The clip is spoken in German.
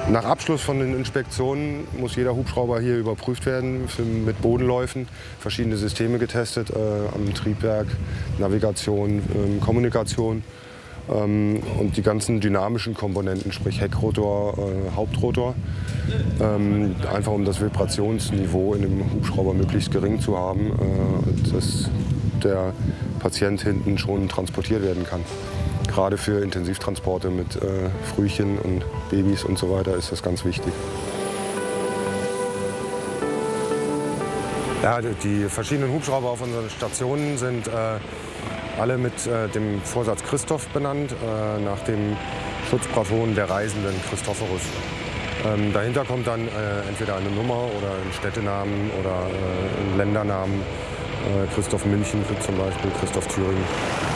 Nach Abschluss von den Inspektionen muss jeder Hubschrauber hier überprüft werden, mit Bodenläufen, verschiedene Systeme getestet, am Triebwerk, Navigation, Kommunikation und die ganzen dynamischen Komponenten, sprich Heckrotor, Hauptrotor, einfach um das Vibrationsniveau in dem Hubschrauber möglichst gering zu haben, dass der Patient hinten schon transportiert werden kann. Gerade für Intensivtransporte mit Frühchen und Babys und so weiter ist das ganz wichtig. Ja, die verschiedenen Hubschrauber auf unseren Stationen sind alle mit dem Vorsatz Christoph benannt, nach dem Schutzpatron der Reisenden Christophorus. Dahinter kommt dann entweder eine Nummer oder ein Städtenamen oder ein Ländernamen. Christoph München zum Beispiel, Christoph Thüringen.